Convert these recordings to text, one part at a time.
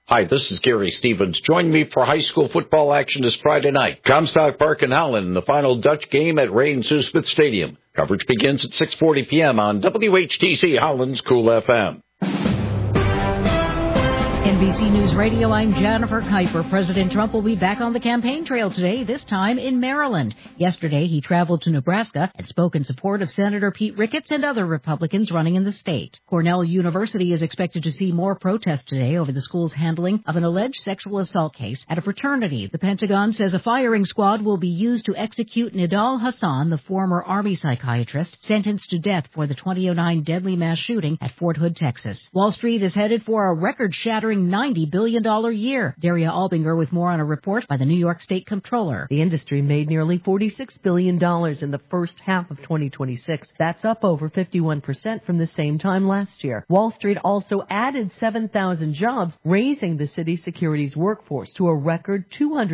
Hi, this is Gary Stevens. Join me for high school football action this Friday night. Comstock Park in Holland in the final Dutch game at Ray and Sue Smith Stadium. Coverage begins at 6:40 p.m. on WHTC Holland's Cool FM. NBC News Radio, I'm Jennifer Kuiper. President Trump will be back on the campaign trail today, this time in Maryland. Yesterday, he traveled to Nebraska and spoke in support of Senator Pete Ricketts and other Republicans running in the state. Cornell University is expected to see more protests today over the school's handling of an alleged sexual assault case at a fraternity. The Pentagon says a firing squad will be used to execute Nidal Hasan, the former Army psychiatrist, sentenced to death for the 2009 deadly mass shooting at Fort Hood, Texas. Wall Street is headed for a record-shattering $90 billion year. Daria Albinger with more on a report by the New York State Comptroller. The industry made nearly $46 billion in the first half of 2026. That's up over 51% from the same time last year. Wall Street also added 7,000 jobs, raising the city's securities workforce to a record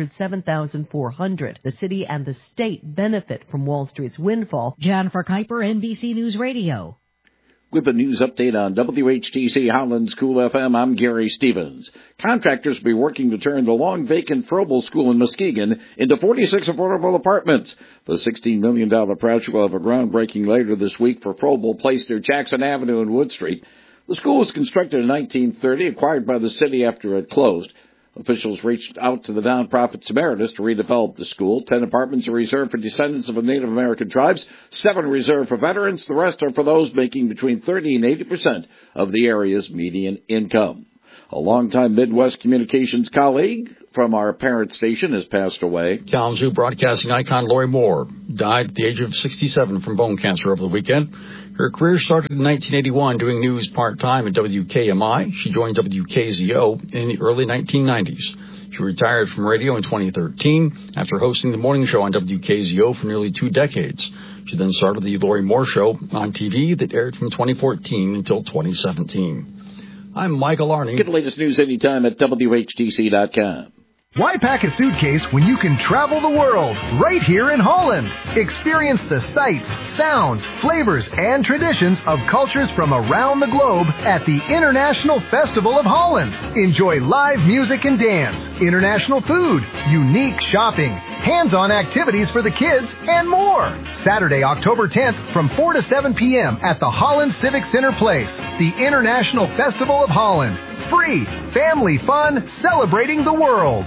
207,400. The city and the state benefit from Wall Street's windfall. Jennifer Kuiper, NBC News Radio. With a news update on WHTC Holland's Cool FM, I'm Gary Stevens. Contractors will be working to turn the long-vacant Froebel School in Muskegon into 46 affordable apartments. The $16 million project will have a groundbreaking later this week for Froebel Place near Jackson Avenue and Wood Street. The school was constructed in 1930, acquired by the city after it closed. Officials reached out to the nonprofit Samaritas to redevelop the school. 10 apartments are reserved for descendants of the Native American tribes, 7 reserved for veterans. The rest are for those making between 30 and 80% of the area's median income. A longtime Midwest communications colleague from our parent station has passed away. Kalamazoo broadcasting icon Lori Moore died at the age of 67 from bone cancer over the weekend. Her career started in 1981 doing news part-time at WKMI. She joined WKZO in the early 1990s. She retired from radio in 2013 after hosting the morning show on WKZO for nearly 2 decades. She then started the Lori Moore Show on TV that aired from 2014 until 2017. I'm Michael Arney. Get the latest news anytime at WHTC.com. Why pack a suitcase when you can travel the world right here in Holland? Experience the sights, sounds, flavors, and traditions of cultures from around the globe at the International Festival of Holland. Enjoy live music and dance, international food, unique shopping, hands-on activities for the kids, and more. Saturday, October 10th from 4 to 7 p.m. at the Holland Civic Center Place, the International Festival of Holland. Free, family fun, celebrating the world.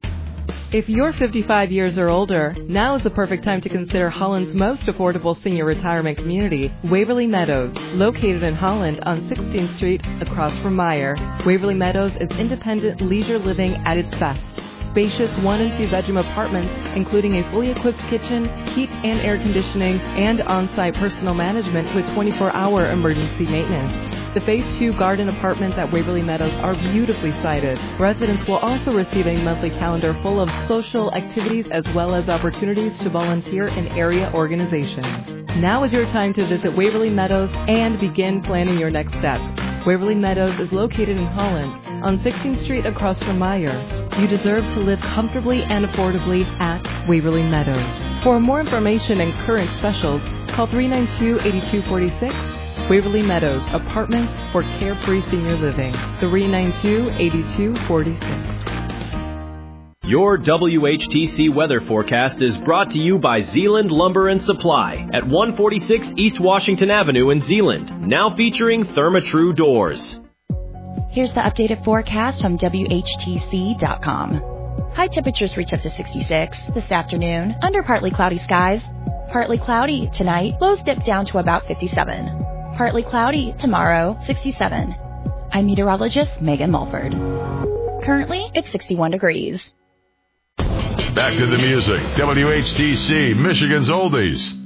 If you're 55 years or older, now is the perfect time to consider Holland's most affordable senior retirement community, Waverly Meadows, located in Holland on 16th Street across from Meyer. Waverly Meadows is independent leisure living at its best. Spacious 1- and 2-bedroom apartments, including a fully equipped kitchen, heat and air conditioning, and on-site personal management with 24-hour emergency maintenance. The Phase 2 garden apartments at Waverly Meadows are beautifully sited. Residents will also receive a monthly calendar full of social activities as well as opportunities to volunteer in area organizations. Now is your time to visit Waverly Meadows and begin planning your next step. Waverly Meadows is located in Holland on 16th Street across from Meyer. You deserve to live comfortably and affordably at Waverly Meadows. For more information and current specials, call 392-8246. Waverly Meadows, apartments for carefree senior living. 392-8246. Your WHTC weather forecast is brought to you by Zeeland Lumber and Supply at 146 East Washington Avenue in Zeeland, now featuring Therma-Tru doors. Here's the updated forecast from WHTC.com. High temperatures reach up to 66 this afternoon, under partly cloudy skies. Partly cloudy tonight, lows dip down to about 57. Partly cloudy tomorrow, 67. I'm meteorologist Megan Mulford. Currently, it's 61 degrees. Back to the music. WHTC, Michigan's Oldies.